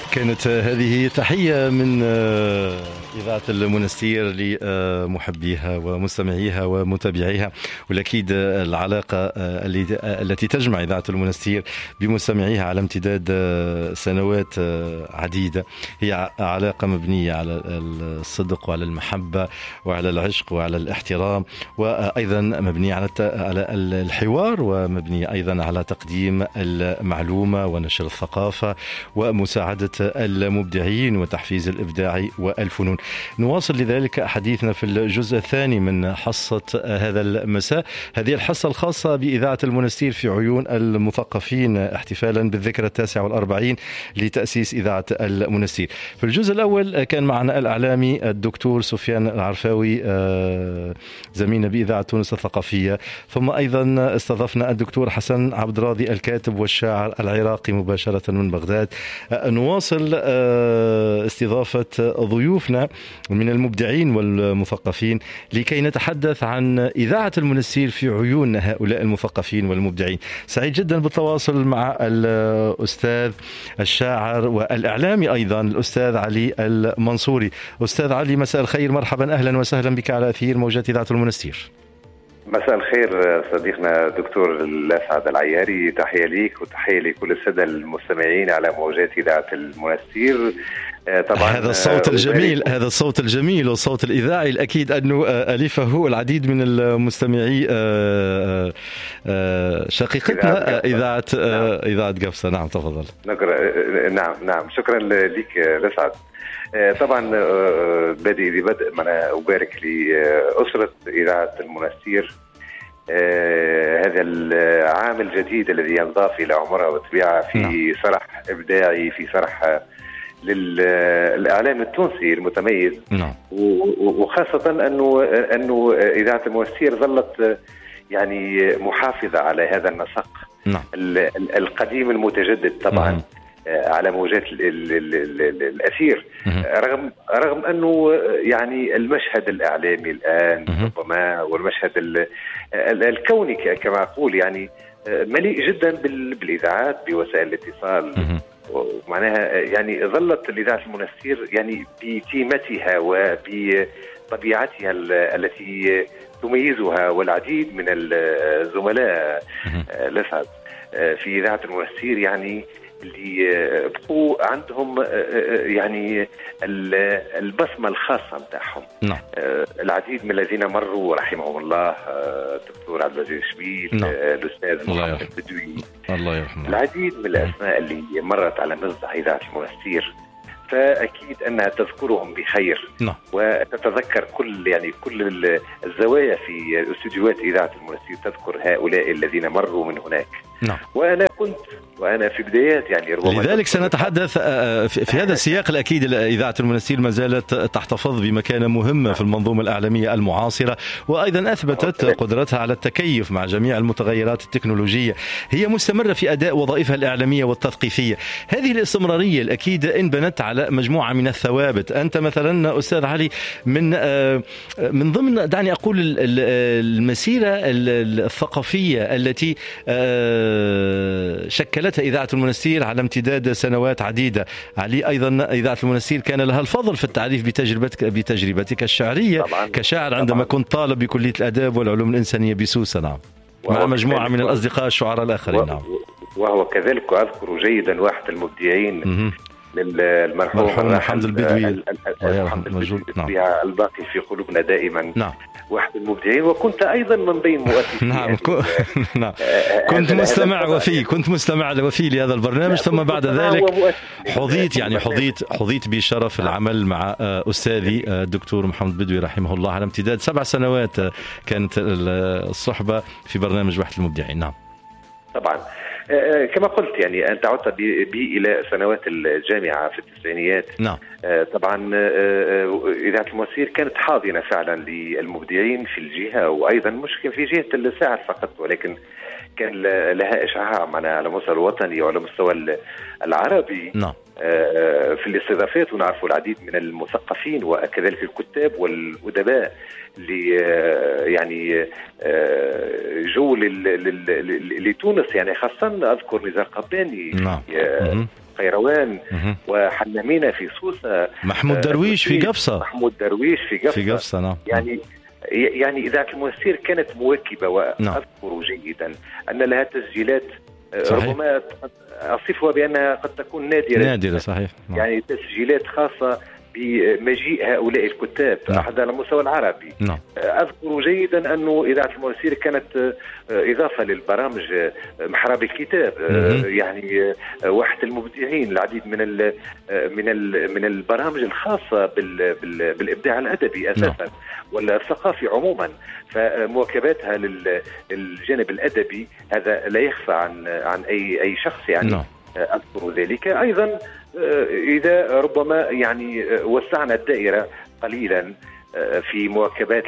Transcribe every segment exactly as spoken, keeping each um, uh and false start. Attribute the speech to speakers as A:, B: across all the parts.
A: كانت هذه تحية من إذاعة المنستير لمحبيها ومستمعيها ومتابعيها، والأكيد العلاقة التي تجمع إذاعة المنستير بمستمعيها على امتداد سنوات عديدة هي علاقة مبنية على الصدق وعلى المحبة وعلى العشق وعلى الاحترام، وأيضا مبنية على الحوار، ومبنية أيضا على تقديم المعلومة ونشر الثقافة ومساعدة المبدعين وتحفيز الإبداع والفنون. نواصل لذلك حديثنا في الجزء الثاني من حصة هذا المساء، هذه الحصة الخاصة بإذاعة المنستير في عيون المثقفين احتفالا بالذكرى التاسعة والأربعين لتأسيس إذاعة المنستير. في الجزء الأول كان معنا الإعلامي الدكتور سفيان العرفاوي زميلنا بإذاعة تونس الثقافية، ثم أيضا استضفنا الدكتور حسن عبد الراضي الكاتب والشاعر العراقي مباشرة من بغداد. نواصل استضافة ضيوفنا من المبدعين والمثقفين لكي نتحدث عن إذاعة المنستير في عيون هؤلاء المثقفين والمبدعين. سعيد جدا بالتواصل مع الأستاذ الشاعر والإعلامي أيضا الأستاذ علي المنصوري. أستاذ علي، مساء الخير، مرحبا، أهلا وسهلا بك على أثير موجات إذاعة المنستير.
B: مساء الخير صديقنا دكتور الأسعد العياري، تحية ليك وتحية لكل السادة المستمعين على موجات إذاعة المنستير.
A: طبعا هذا الصوت الجميل، هذا الصوت الجميل والصوت الإذاعي الأكيد أنه ألفه العديد من المستمعي شقيقتنا إذاعة إذاعة قفصة. نعم تفضل.
B: نعم نعم شكرا لك الأسعد. طبعا بدي ببدء أنا أبارك لأسرة إذاعة المنستير هذا العام الجديد الذي ينضاف إلى عمرها وطبيعة في صرح إبداعي، في صرح للإعلام التونسي المتميز.
A: نعم.
B: وخاصة أنه أنه إذاعة المنستير ظلت يعني محافظة على هذا النسق.
A: نعم.
B: القديم المتجدد طبعا. نعم. على موجات الأثير، رغم رغم أنه يعني المشهد الإعلامي الآن ربما والمشهد الكوني كما أقول يعني مليء جدا بالإذاعات بوسائل الاتصال، ومعناها يعني ظلت الإذاعة المنستير يعني بتيمتها وبطبيعتها التي تميزها، والعديد من الزملاء الأسعد في إذاعة المنستير يعني اللي بقوا عندهم يعني البصمة الخاصة متاعهم.
A: نعم.
B: العديد من الذين مروا رحمهم الله، الدكتور عبد العزيز شبيل، نعم. الأستاذ محمد بدوي،
A: الله يرحمه،
B: العديد من الأسماء اللي مرت على مصدع إذاعة المنستير، فأكيد أنها تذكرهم بخير.
A: نعم.
B: وتتذكر كل يعني كل الزوايا في استديوهات إذاعة المنستير تذكر هؤلاء الذين مروا من هناك.
A: نعم.
B: وأنا كنت وأنا في بدايات يعني ربما
A: لذلك سنتحدث في هذا السياق. الأكيد إذاعة المنستير ما زالت تحتفظ بمكانة مهمة في المنظومة الإعلامية المعاصرة، وأيضا أثبتت قدرتها على التكيف مع جميع المتغيرات التكنولوجية. هي مستمرة في أداء وظائفها الإعلامية والتثقيفية. هذه الاستمرارية الأكيد انبنت على مجموعة من الثوابت. أنت مثلا أستاذ علي من من ضمن دعني أقول المسيرة الثقافية التي شكلتها إذاعة المنستير على امتداد سنوات عديدة. علي، أيضا إذاعة المنستير كان لها الفضل في التعريف بتجربتك بتجربتك الشعرية طبعاً. كشاعر عندما طبعاً. كنت طالب بكلية الآداب والعلوم الإنسانية بسوسة. نعم. مع مجموعة من الأصدقاء الشعراء الآخرين. نعم.
B: وهو كذلك أذكر جيدا واحد المبدعين المرحوم
A: محمد البدوي،
B: نعم. الباقي في قلوبنا دائما.
A: نعم.
B: واحد المبدعين، وكنت أيضا من بين مؤسسين.
A: نعم. نعم. كنت مستمع وفي كنت مستمع وفي لهذا البرنامج، ثم بعد ذلك حظيت يعني حظيت حظيت بشرف العمل مع أستاذي الدكتور محمد البدوي رحمه الله على امتداد سبع سنوات كانت الصحبة في برنامج واحد المبدعين. نعم.
B: طبعا كما قلت يعني أنت عدت بي إلى سنوات الجامعة في التسعينيات.
A: نعم.
B: طبعا إذاعة المنستير كانت حاضنة فعلا للمبدعين في الجهة، وأيضا مش في جهة الساعة فقط، ولكن كان لها إشعاع معنا على مستوى الوطني وعلى مستوى العربي.
A: نعم.
B: في الاستضافات، ونعرف العديد من المثقفين وكذلك الكتاب والأدباء اللي يعني جو لتونس، يعني خاصة أذكر نزار قباني.
A: نعم.
B: القيروان وحنمينة في سوسة،
A: محمود درويش في قفصة
B: محمود درويش في قفصة
A: في قفصة نعم.
B: يعني يعني إذاعة المنستير كانت مواكبة، وأذكر جيدا أن لها تسجيلات صحيح. ربما أصفها بأنها قد تكون نادرة
A: نادرة صحيح نعم.
B: يعني تسجيلات خاصة بمجيء هؤلاء الكتاب نعم. على المستوى العربي نعم. أذكر جيدا أنه إذاعة المنستير كانت إضافة للبرامج محراب الكتاب مم. يعني واحد المبدعين، العديد من ال من ال من البرامج الخاصة بال بال بالإبداع الأدبي أساسا نعم. والثقافي عموما، فمواكباتها للجانب الأدبي هذا لا يخفى عن عن أي أي شخص يعني نعم. أذكر ذلك أيضا. إذا ربما يعني وسعنا الدائرة قليلا في مواكبات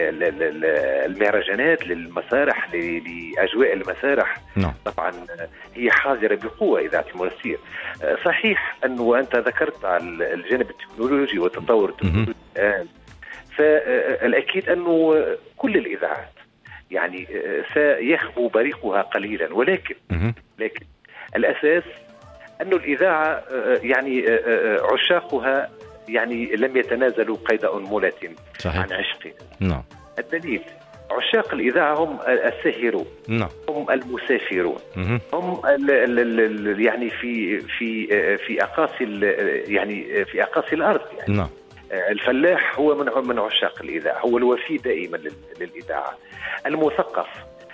B: للمهرجانات للمسارح لأجواء المسارح نعم. طبعا هي حاضرة بقوة إذاعة المنستير. صحيح أنه وأنت ذكرت على الجانب التكنولوجي وتطور التكنولوجي الآن، فالأكيد أنه كل الإذاعات يعني سيخبو بريقها قليلا، ولكن لكن الأساس أن الإذاعة يعني عشاقها يعني لم يتنازلوا قيد أنملة عن عشقها نعم. الدليل عشاق الإذاعة هم الساهرون نعم. هم المسافرون مه. هم ال ال ال يعني في في في أقاصي يعني في أقاصي الأرض يعني نعم. الفلاح هو من من عشاق الإذاعة، هو الوفي دائما للإذاعة. المثقف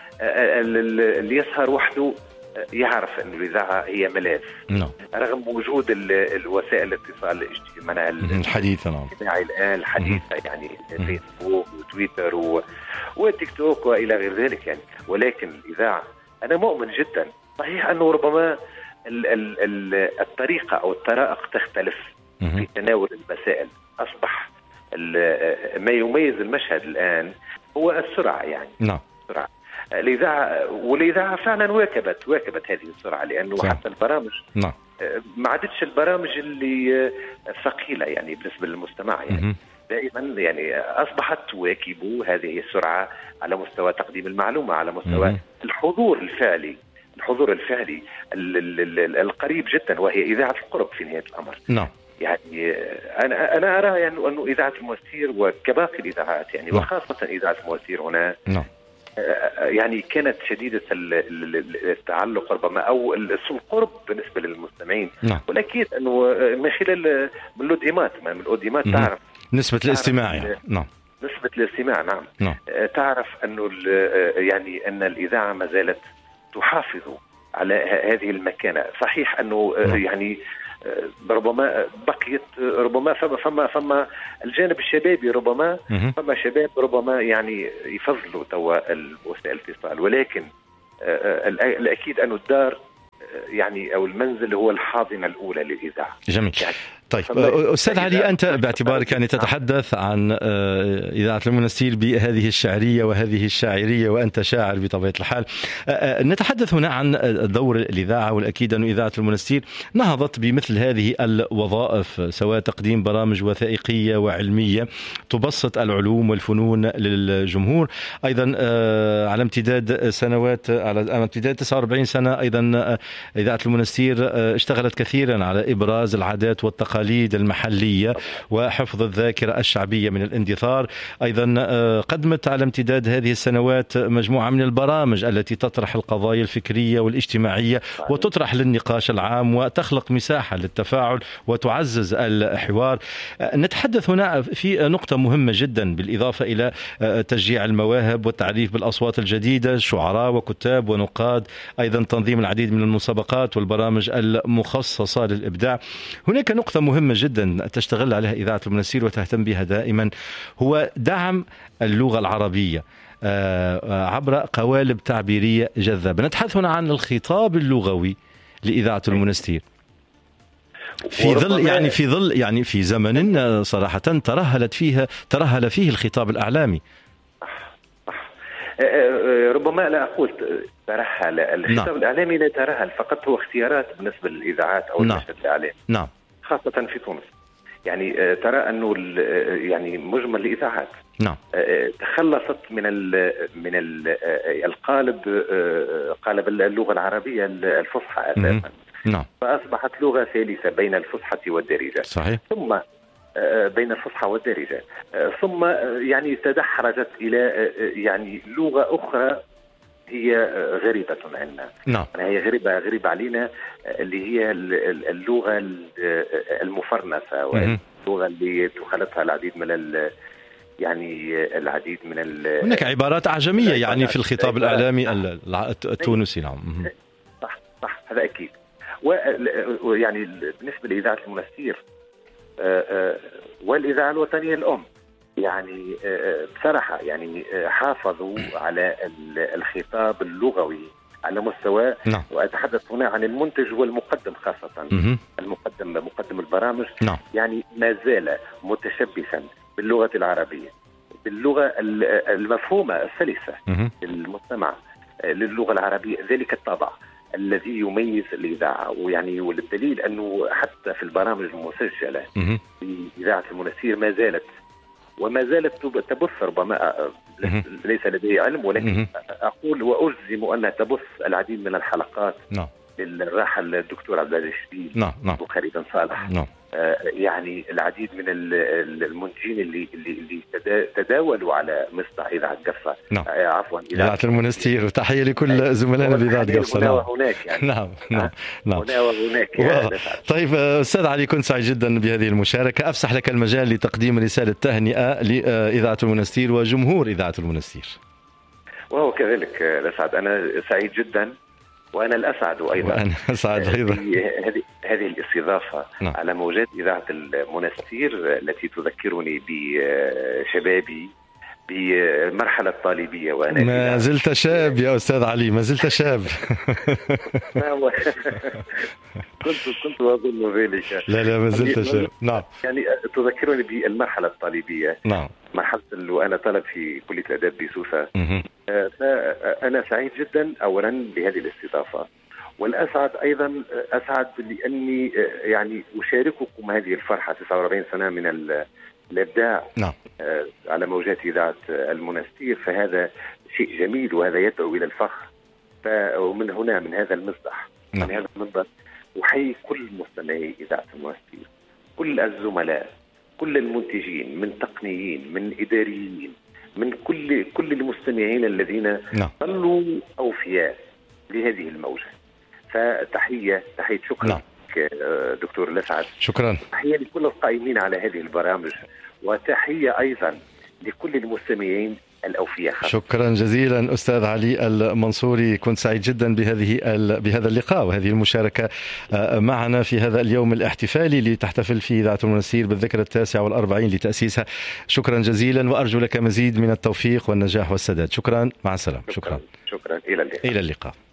B: اللي يسهر وحده يعرف أن الإذاعة هي ملاذ نعم. رغم وجود الوسائل الاتصال الاجتماعي
A: الحديثة نعم.
B: الآن الحديثة يعني فيسبوك وتويتر و... وتيك توك وإلى غير ذلك يعني، ولكن الإذاعة أنا مؤمن جدا صحيح أنه ربما ال ال ال الطريقة أو الطرائق تختلف في تناول المسائل. أصبح ما يميز المشهد الآن هو السرعة يعني نعم. السرعة الإذاعة والإذاعة فعلا واكبت واكبت هذه السرعة، لأنه صح. حتى البرامج نعم. ما عادتش البرامج اللي ثقيلة يعني بالنسبة للمستمع يعني م- دائما يعني أصبحت تواكب هذه السرعة على مستوى تقديم المعلومة، على مستوى م- الحضور الفعلي الحضور الفعلي ال- ال- ال- القريب جدا، وهي إذاعة القرب في نهاية الأمر نعم. يعني أنا أنا أرى يعني أنه إذاعة المنستير وكباقي الإذاعات يعني نعم. وخاصة إذاعة المنستير هنا نعم. يعني كانت شديدة التعلق ربما أو القرب بالنسبة للمستمعين نعم. ولكن أنه من خلال من الأوديمات من الأوديمات تعرف
A: نسبة الاستماع يعني. نعم
B: نسبة الاستماع نعم. نعم تعرف أنه يعني أن الإذاعة ما زالت تحافظ على هذه المكانة. صحيح أنه نعم. يعني ربما بقيت ربما فما فما فما الجانب الشبابي ربما فما شباب ربما يعني يفضلوا توا وسائل الاتصال، ولكن الأكيد أن الدار يعني أو المنزل هو الحاضنة الأولى للإذاعة.
A: جميل. يعني طيب أستاذ علي، أنت باعتبارك يعني تتحدث عن إذاعة المنستير بهذه الشعرية وهذه الشاعرية وأنت شاعر بطبيعة الحال، نتحدث هنا عن دور الإذاعة، والأكيد أن إذاعة المنستير نهضت بمثل هذه الوظائف، سواء تقديم برامج وثائقية وعلمية تبسط العلوم والفنون للجمهور، أيضا على امتداد سنوات على امتداد تسعة وأربعين سنة أيضا إذاعة المنستير اشتغلت كثيرا على إبراز العادات والتقاليد المحلية وحفظ الذاكرة الشعبية من الاندثار. أيضا قدمت على امتداد هذه السنوات مجموعة من البرامج التي تطرح القضايا الفكرية والاجتماعية وتطرح للنقاش العام وتخلق مساحة للتفاعل وتعزز الحوار. نتحدث هنا في نقطة مهمة جدا، بالإضافة إلى تشجيع المواهب والتعريف بالأصوات الجديدة، شعراء وكتاب ونقاد، أيضا تنظيم العديد من المسابقات والبرامج المخصصة للإبداع. هناك نقطة مهمة جدا تشتغل عليها إذاعة المنستير وتهتم بها دائما، هو دعم اللغة العربية عبر قوالب تعبيرية جذابة. نتحدث هنا عن الخطاب اللغوي لإذاعة المنستير في ظل يعني في ظل يعني في زمن صراحة ترهلت فيها ترهل فيه الخطاب الإعلامي.
B: ربما لا أقول ترهل، الخطاب نعم. الإعلامي لا ترهل، فقط هو اختيارات بالنسبة للإذاعات أو
A: نعم.
B: المشهد الإعلامي نعم. خاصة في تونس. يعني ترى أنه يعني مجمل الإذاعات نعم. تخلصت من ال من ال القالب قالب اللغة العربية الفصحى أساسا.
A: نعم.
B: فأصبحت لغة ثالثة بين الفصحى والدارجة.
A: صحيح.
B: ثم بين الفصحى والدارجة، ثم يعني تدحرجت إلى يعني لغة أخرى هي غريبة عنا.
A: نعم.
B: هي غريبة غريبة علينا، اللي هي اللغة المفرنسة، واللغة اللي تخلطها العديد من يعني العديد من
A: هناك عبارات أعجمية يعني في الخطاب الإعلامي التونسي. نعم.
B: صح صح هذا أكيد. ويعني بالنسبة لإذاعة المنستير والإذاعة الوطنية الأم، يعني بصراحة يعني حافظوا على الخطاب اللغوي على مستوى.
A: نعم.
B: وأتحدث هنا عن المنتج والمقدم خاصة.
A: م-
B: المقدم مقدم البرامج.
A: نعم.
B: يعني ما زال متشبثا باللغة العربية، باللغة المفهومة السلسة للمستمع للغة العربية، ذلك الطابع الذي يميز الإذاعة. ويعني وللدليل أنه حتى في البرامج المسجلة في إذاعة المنستير ما زالت وما زالت تبث، ربما ليس لدي علم، ولكن أقول وأجزم أنها تبث العديد من الحلقات.
A: نعم.
B: للراحل الدكتور عبد العزيز الشديد.
A: نعم. نعم.
B: وخالد بن صالح.
A: نعم.
B: آه يعني العديد من المنتجين اللي اللي اللي تداولوا على مسطح إذاعة قفصة.
A: نعم.
B: آه عفوا
A: إذاعة المنستير، وتحية لكل زملائنا بإذاعة قفصة.
B: هنا وهناك يعني.
A: نعم. نعم. نعم.
B: هنا وهناك.
A: و... طيب أستاذ علي، كنت سعيد جدا بهذه المشاركة. أفسح لك المجال لتقديم رسالة تهنئة لإذاعة المنستير وجمهور إذاعة المنستير.
B: وهو كذلك الأسعد، أنا سعيد جدا وأنا الأسعد أيضا.
A: وأنا أسعد أيضا.
B: هذه هذه الاستضافة.
A: نعم.
B: على موجات إذاعة المنستير التي تذكرني بشبابي، بمرحلة الطالبية، وأنا
A: ما زلت شاب يا أستاذ علي، ما زلت شاب.
B: كنت كنت أظن ذلك.
A: لا لا ما زلت شاب. نعم.
B: يعني تذكرني بالمرحلة الطالبية.
A: نعم.
B: مرحلة وأنا طالب في كلية الآداب بسوسة. فأنا سعيد جدا أولا بهذه الاستضافة، والأسعد أيضا أسعد لأني يعني أشارككم هذه الفرحة. تسعة وأربعين سنة من الإبداع.
A: نعم.
B: على موجات إذاعة المنستير، فهذا شيء جميل وهذا يدعو إلى الفخر. ومن هنا من هذا المسرح،
A: نعم.
B: من هذا المنبر، أحيي كل مستمعي إذاعة المنستير، كل الزملاء، كل المنتجين، من تقنيين، من إداريين، من كل كل المستمعين الذين ظلوا أوفياء لهذه الموجة. فتحية تحية شكرا.
A: نعم.
B: دكتور الأسعد.
A: شكرا.
B: تحية لكل القائمين على هذه البرامج، وتحية أيضا لكل المستمعين الأوفياء.
A: شكرا جزيلا أستاذ علي المنصوري، كنت سعيد جدا بهذه بهذا اللقاء وهذه المشاركة معنا في هذا اليوم الاحتفالي اللي تحتفل فيه إذاعة المنستير بالذكرى التاسعة والأربعين لتأسيسها. شكرا جزيلا، وأرجو لك مزيد من التوفيق والنجاح والسداد. شكرا، مع السلامة. شكرا.
B: شكرا. إلى اللقاء.
A: إلى اللقاء.